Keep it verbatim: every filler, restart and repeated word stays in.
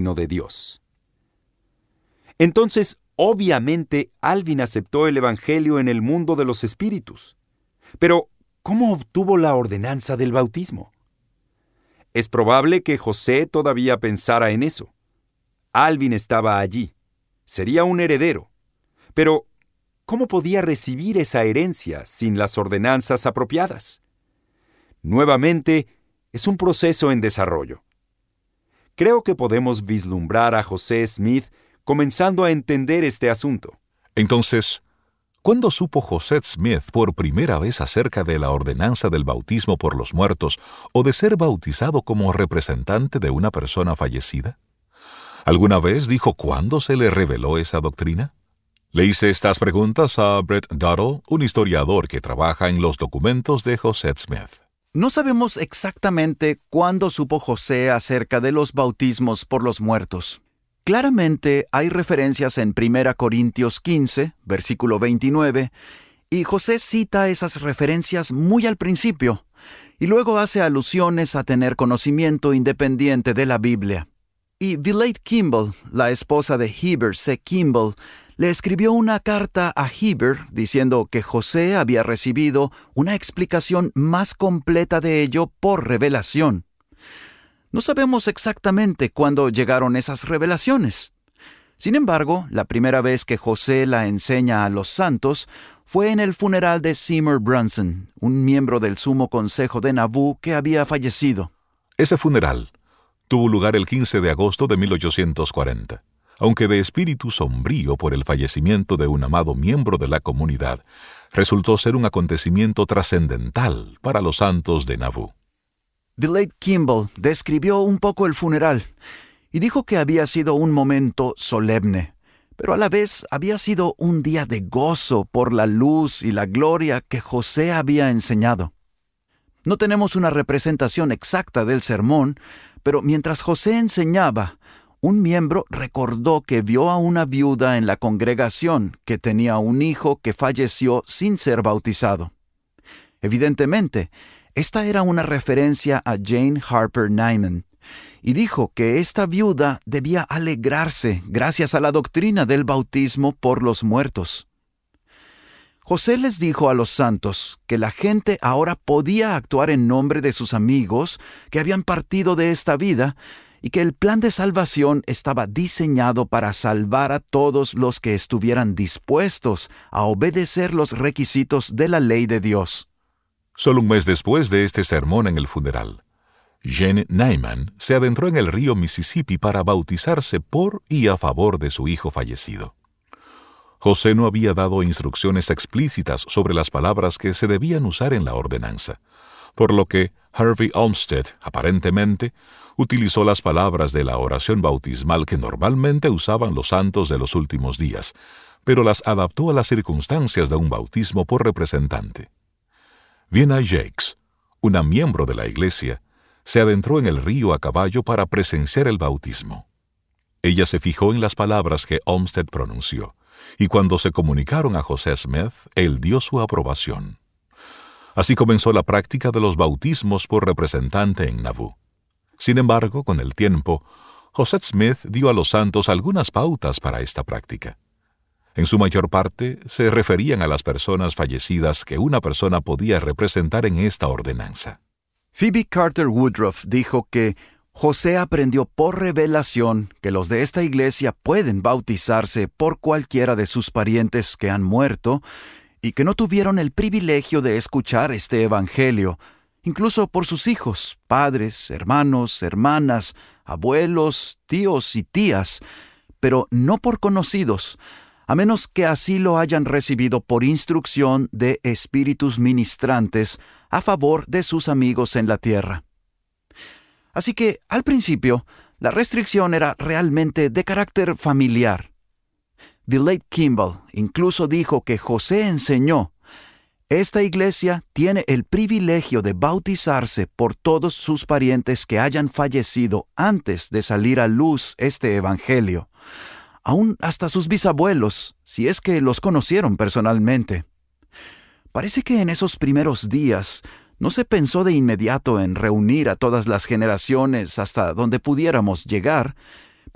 maligno de Dios. Entonces, obviamente, Alvin aceptó el Evangelio en el mundo de los espíritus. Pero, ¿cómo obtuvo la ordenanza del bautismo? Es probable que José todavía pensara en eso. Alvin estaba allí. Sería un heredero. Pero, ¿cómo podía recibir esa herencia sin las ordenanzas apropiadas? Nuevamente, es un proceso en desarrollo. Creo que podemos vislumbrar a José Smith comenzando a entender este asunto. Entonces, ¿cuándo supo José Smith por primera vez acerca de la ordenanza del bautismo por los muertos o de ser bautizado como representante de una persona fallecida? ¿Alguna vez dijo cuándo se le reveló esa doctrina? Le hice estas preguntas a Brett Duddle, un historiador que trabaja en los documentos de José Smith. No sabemos exactamente cuándo supo José acerca de los bautismos por los muertos. Claramente hay referencias en primera Corintios quince, versículo veintinueve, y José cita esas referencias muy al principio, y luego hace alusiones a tener conocimiento independiente de la Biblia. Y Villette Kimball, la esposa de Heber C. Kimball, le escribió una carta a Heber diciendo que José había recibido una explicación más completa de ello por revelación. No sabemos exactamente cuándo llegaron esas revelaciones. Sin embargo, la primera vez que José la enseña a los santos fue en el funeral de Seymour Brunson, un miembro del Sumo Consejo de Nauvoo que había fallecido. Ese funeral tuvo lugar el quince de agosto de mil ochocientos cuarenta. Aunque de espíritu sombrío por el fallecimiento de un amado miembro de la comunidad, resultó ser un acontecimiento trascendental para los santos de Nauvoo. Villette Kimball describió un poco el funeral y dijo que había sido un momento solemne, pero a la vez había sido un día de gozo por la luz y la gloria que José había enseñado. No tenemos una representación exacta del sermón, pero mientras José enseñaba, un miembro recordó que vio a una viuda en la congregación que tenía un hijo que falleció sin ser bautizado. Evidentemente, esta era una referencia a Jane Harper Nyman, y dijo que esta viuda debía alegrarse gracias a la doctrina del bautismo por los muertos. José les dijo a los santos que la gente ahora podía actuar en nombre de sus amigos que habían partido de esta vida y que el plan de salvación estaba diseñado para salvar a todos los que estuvieran dispuestos a obedecer los requisitos de la ley de Dios. Solo un mes después de este sermón en el funeral, Jane Nyman se adentró en el río Mississippi para bautizarse por y a favor de su hijo fallecido. José no había dado instrucciones explícitas sobre las palabras que se debían usar en la ordenanza, por lo que Harvey Olmsted, aparentemente, utilizó las palabras de la oración bautismal que normalmente usaban los santos de los últimos días, pero las adaptó a las circunstancias de un bautismo por representante. Vienna Jakes, una miembro de la iglesia, se adentró en el río a caballo para presenciar el bautismo. Ella se fijó en las palabras que Olmsted pronunció, y cuando se comunicaron a José Smith, él dio su aprobación. Así comenzó la práctica de los bautismos por representante en Nauvoo. Sin embargo, con el tiempo, José Smith dio a los santos algunas pautas para esta práctica. En su mayor parte, se referían a las personas fallecidas que una persona podía representar en esta ordenanza. Phoebe Carter Woodruff dijo que José aprendió por revelación que los de esta iglesia pueden bautizarse por cualquiera de sus parientes que han muerto y que no tuvieron el privilegio de escuchar este evangelio, incluso por sus hijos, padres, hermanos, hermanas, abuelos, tíos y tías, pero no por conocidos, a menos que así lo hayan recibido por instrucción de espíritus ministrantes a favor de sus amigos en la tierra. Así que, al principio, la restricción era realmente de carácter familiar. Villette Kimball incluso dijo que José enseñó: esta iglesia tiene el privilegio de bautizarse por todos sus parientes que hayan fallecido antes de salir a luz este evangelio, aún hasta sus bisabuelos, si es que los conocieron personalmente. Parece que en esos primeros días no se pensó de inmediato en reunir a todas las generaciones hasta donde pudiéramos llegar,